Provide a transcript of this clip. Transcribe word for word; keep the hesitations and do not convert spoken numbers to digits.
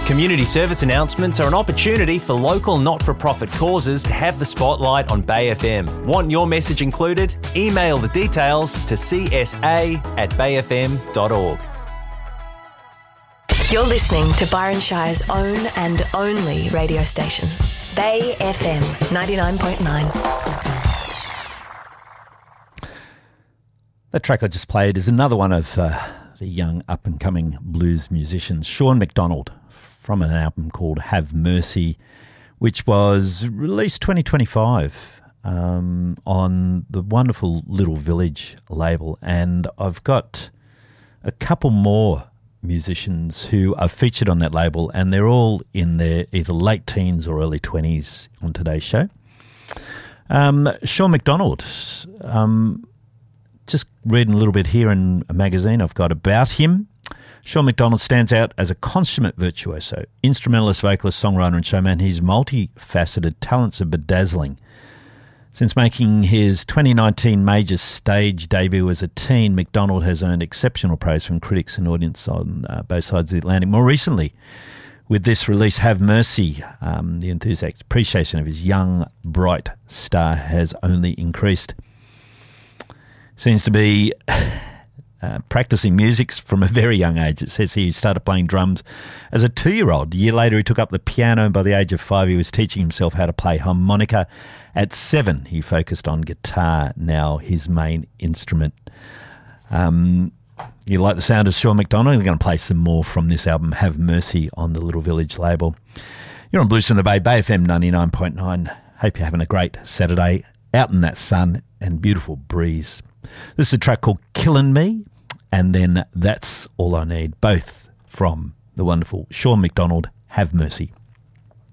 Community service announcements are an opportunity for local not-for-profit causes to have the spotlight on Bay F M. Want your message included? Email the details to c s a at bay f m dot org. You're listening to Byron Shire's own and only radio station, Bay F M ninety-nine point nine. That track I just played is another one of uh, the young up-and-coming blues musicians, Sean McDonald, from an album called Have Mercy, which was released twenty twenty-five um, on the wonderful Little Village label. And I've got a couple more musicians who are featured on that label, and they're all in their either late teens or early twenties on today's show. Um, Sean McDonald, um, just reading a little bit here in a magazine I've got about him. Sean McDonald stands out as a consummate virtuoso, instrumentalist, vocalist, songwriter and showman. His multifaceted talents are bedazzling. Since making his twenty nineteen major stage debut as a teen, McDonald has earned exceptional praise from critics and audience on uh, both sides of the Atlantic. More recently, with this release, Have Mercy, um, the enthusiastic appreciation of his young, bright star has only increased. Seems to be uh, practicing music from a very young age. It says he started playing drums as a two-year-old. A year later, he took up the piano, and by the age of five, he was teaching himself how to play harmonica. At seven, he focused on guitar, now his main instrument. Um, you like the sound of Sean McDonald? We're going to play some more from this album, Have Mercy, on the Little Village label. You're on Blues from the Bay, Bay F M ninety-nine point nine. Hope you're having a great Saturday out in that sun and beautiful breeze. This is a track called Killin' Me, and then That's All I Need, both from the wonderful Sean McDonald, Have Mercy.